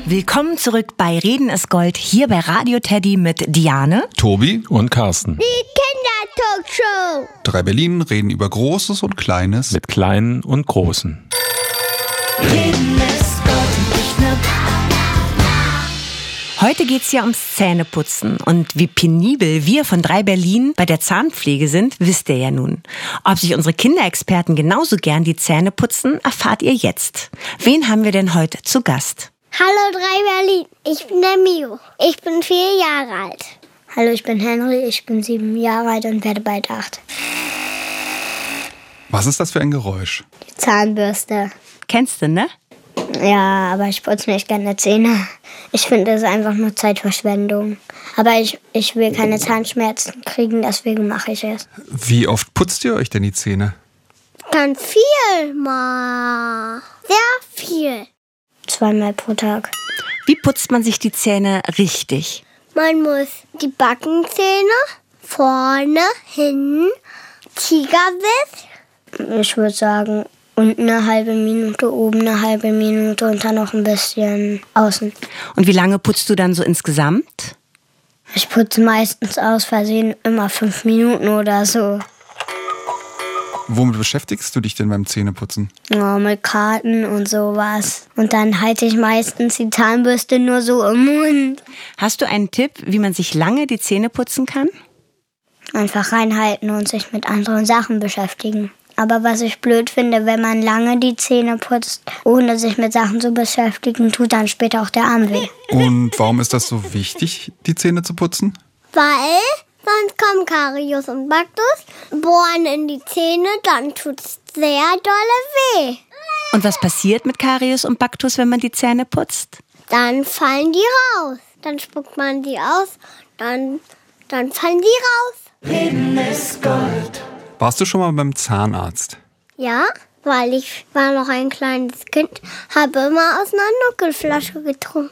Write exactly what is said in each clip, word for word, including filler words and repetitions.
Willkommen zurück bei Reden ist Gold, hier bei Radio Teddy mit Diane, Tobi und Carsten. Die Kindertalkshow. Drei Berlin reden über Großes und Kleines. Mit Kleinen und Großen. Reden ist Gold und nicht nur Heute geht's ja ums Zähneputzen. Und wie penibel wir von Drei Berlin bei der Zahnpflege sind, wisst ihr ja nun. Ob sich unsere Kinderexperten genauso gern die Zähne putzen, erfahrt ihr jetzt. Wen haben wir denn heute zu Gast? Hallo Drei Berlin, ich bin der Mio. Ich bin vier Jahre alt. Hallo, ich bin Henry, ich bin sieben Jahre alt und werde bald acht. Was ist das für ein Geräusch? Die Zahnbürste. Kennst du, ne? Ja, aber ich putze nicht gerne Zähne. Ich finde, es ist einfach nur Zeitverschwendung. Aber ich, ich will keine Zahnschmerzen kriegen, deswegen mache ich es. Wie oft putzt ihr euch denn die Zähne? Ganz viel mal. Sehr viel. Zweimal pro Tag. Wie putzt man sich die Zähne richtig? Man muss die Backenzähne vorne, hinten, Tigerbiss. Ich würde sagen, unten eine halbe Minute, oben eine halbe Minute und dann noch ein bisschen außen. Und wie lange putzt du dann so insgesamt? Ich putze meistens aus Versehen immer fünf Minuten oder so. Womit beschäftigst du dich denn beim Zähneputzen? Ja, mit Karten und sowas. Und dann halte ich meistens die Zahnbürste nur so im Mund. Hast du einen Tipp, wie man sich lange die Zähne putzen kann? Einfach reinhalten und sich mit anderen Sachen beschäftigen. Aber was ich blöd finde, wenn man lange die Zähne putzt, ohne sich mit Sachen zu beschäftigen, tut dann später auch der Arm weh. Und warum ist das so wichtig, die Zähne zu putzen? Weil sonst kommen Karies und Baktus, bohren in die Zähne, dann tut's sehr dolle weh. Und was passiert mit Karies und Baktus, wenn man die Zähne putzt? Dann fallen die raus. Dann spuckt man die aus, dann, dann fallen die raus. Reden ist Gold. Warst du schon mal beim Zahnarzt? Ja, weil ich war noch ein kleines Kind, habe immer aus einer Nuckelflasche getrunken.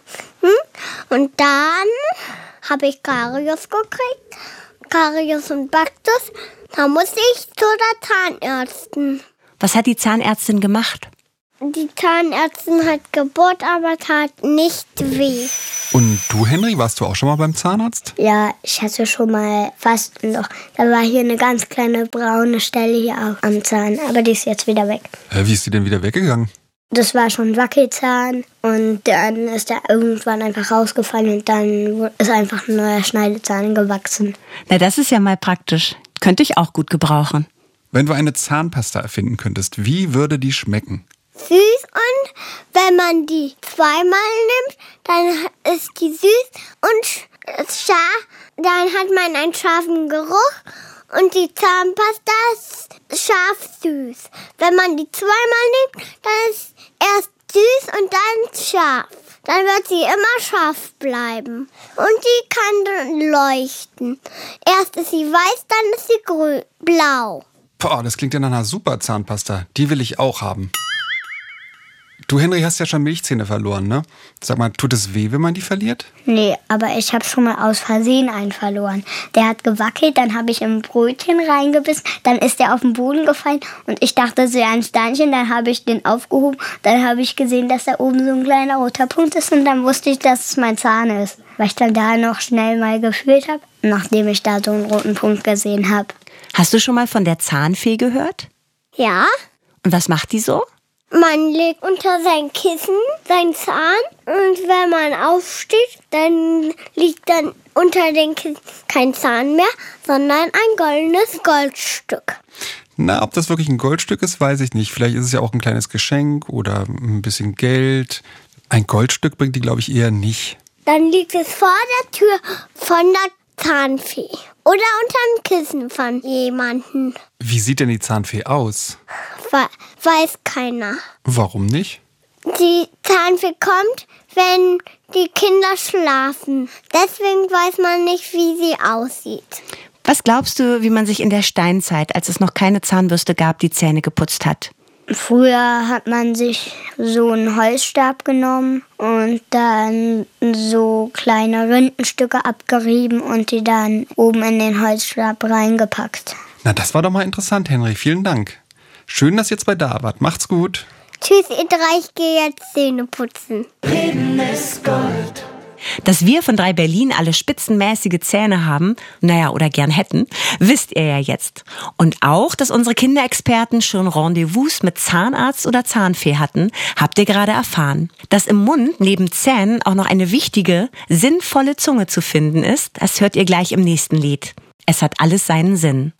Und dann habe ich Karies gekriegt, Karies und Baktus. Da musste ich zu der Zahnärztin. Was hat die Zahnärztin gemacht? Die Zahnärztin hat gebohrt, aber tat nicht weh. Und du, Henry, warst du auch schon mal beim Zahnarzt? Ja, ich hatte schon mal fast ein Loch. Da war hier eine ganz kleine braune Stelle hier auch am Zahn, aber die ist jetzt wieder weg. Hä, wie ist die denn wieder weggegangen? Das war schon ein Wackelzahn und dann ist er irgendwann einfach rausgefallen und dann ist einfach ein neuer Schneidezahn gewachsen. Na, das ist ja mal praktisch. Könnte ich auch gut gebrauchen. Wenn du eine Zahnpasta erfinden könntest, wie würde die schmecken? Süß, und wenn man die zweimal nimmt, dann ist die süß und scharf. Dann hat man einen scharfen Geruch und die Zahnpasta ist scharf süß. Wenn man die zweimal nimmt, dann ist erst süß und dann scharf. Dann wird sie immer scharf bleiben. Und die kann dann leuchten. Erst ist sie weiß, dann ist sie grün, blau. Boah, das klingt ja nach einer super Zahnpasta. Die will ich auch haben. Du, Henry, hast ja schon Milchzähne verloren, ne? Sag mal, tut es weh, wenn man die verliert? Nee, aber ich habe schon mal aus Versehen einen verloren. Der hat gewackelt, dann habe ich im Brötchen reingebissen, dann ist der auf den Boden gefallen und ich dachte, es wäre ein Steinchen, dann habe ich den aufgehoben, dann habe ich gesehen, dass da oben so ein kleiner roter Punkt ist und dann wusste ich, dass es mein Zahn ist. Weil ich dann da noch schnell mal gefühlt habe, nachdem ich da so einen roten Punkt gesehen habe. Hast du schon mal von der Zahnfee gehört? Ja, Und was macht die so? man legt unter sein Kissen seinen Zahn und wenn man aufsteht, dann liegt dann unter dem Kissen kein Zahn mehr, sondern ein goldenes Goldstück. Na, ob das wirklich ein Goldstück ist, weiß ich nicht. Vielleicht ist es ja auch ein kleines Geschenk oder ein bisschen Geld. Ein Goldstück bringt die, glaube ich, eher nicht. Dann liegt es vor der Tür von der Zahnfee oder unterm Kissen von jemandem. Wie sieht denn die Zahnfee aus? Weiß keiner. Warum nicht? Die Zahnfee kommt, wenn die Kinder schlafen. Deswegen weiß man nicht, wie sie aussieht. Was glaubst du, wie man sich in der Steinzeit, als es noch keine Zahnbürste gab, die Zähne geputzt hat? Früher hat man sich so einen Holzstab genommen und dann so kleine Rindenstücke abgerieben und die dann oben in den Holzstab reingepackt. Na, das war doch mal interessant, Henry. Vielen Dank. Schön, dass ihr jetzt bei da wart. Macht's gut. Tschüss, ihr drei, ich gehe jetzt Zähne putzen. Reden ist Gold. Dass wir von drei Berlin alle spitzenmäßige Zähne haben, naja, oder gern hätten, wisst ihr ja jetzt. Und auch, dass unsere Kinderexperten schon Rendezvous mit Zahnarzt oder Zahnfee hatten, habt ihr gerade erfahren. Dass im Mund neben Zähnen auch noch eine wichtige, sinnvolle Zunge zu finden ist, das hört ihr gleich im nächsten Lied. Es hat alles seinen Sinn.